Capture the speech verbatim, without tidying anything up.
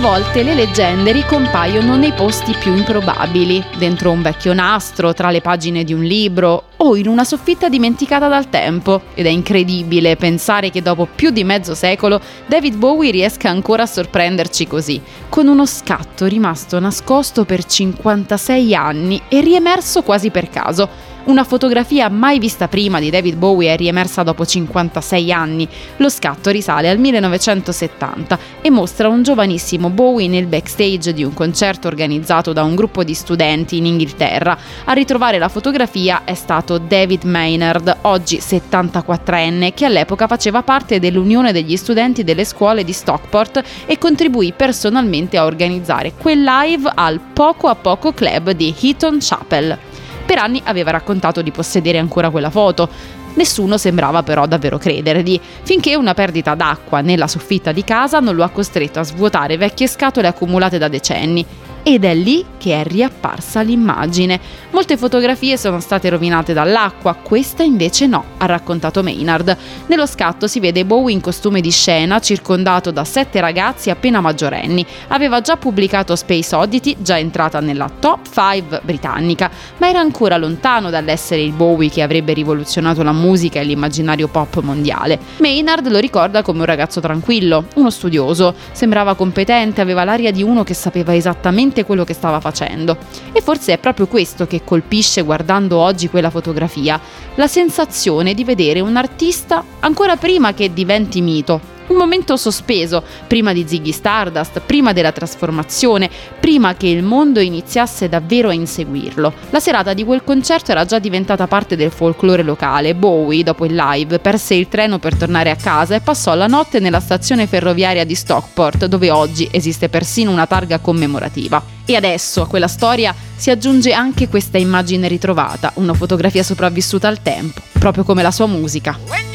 volte le leggende ricompaiono nei posti più improbabili, dentro un vecchio nastro, tra le pagine di un libro o in una soffitta dimenticata dal tempo. Ed è incredibile pensare che dopo più di mezzo secolo David Bowie riesca ancora a sorprenderci così, con uno scatto rimasto nascosto per cinquantasei anni e riemerso quasi per caso. Una fotografia mai vista prima di David Bowie è riemersa dopo cinquantasei anni. Lo scatto risale al millenovecentosettanta e mostra un giovanissimo Bowie nel backstage di un concerto organizzato da un gruppo di studenti in Inghilterra. A ritrovare la fotografia è stato David Maynard, oggi settantaquattrenne, che all'epoca faceva parte dell'Unione degli studenti delle scuole di Stockport e contribuì personalmente a organizzare quel live al Poco a Poco Club di Heaton Chapel. Per anni aveva raccontato di possedere ancora quella foto. Nessuno sembrava però davvero credergli, finché una perdita d'acqua nella soffitta di casa non lo ha costretto a svuotare vecchie scatole accumulate da decenni. Ed è lì che è riapparsa l'immagine. Molte fotografie sono state rovinate dall'acqua, questa invece no, ha raccontato Maynard. Nello scatto si vede Bowie in costume di scena, circondato da sette ragazzi appena maggiorenni. Aveva già pubblicato Space Oddity, già entrata nella top cinque britannica, ma era ancora lontano dall'essere il Bowie che avrebbe rivoluzionato la musica e l'immaginario pop mondiale. Maynard lo ricorda come un ragazzo tranquillo, uno studioso. Sembrava competente, aveva l'aria di uno che sapeva esattamente quello che stava facendo. E forse è proprio questo che colpisce guardando oggi quella fotografia, la sensazione di vedere un artista ancora prima che diventi mito. Un momento sospeso, prima di Ziggy Stardust, prima della trasformazione, prima che il mondo iniziasse davvero a inseguirlo. La serata di quel concerto era già diventata parte del folklore locale. Bowie, dopo il live, perse il treno per tornare a casa e passò la notte nella stazione ferroviaria di Stockport, dove oggi esiste persino una targa commemorativa. E adesso a quella storia si aggiunge anche questa immagine ritrovata, una fotografia sopravvissuta al tempo, proprio come la sua musica.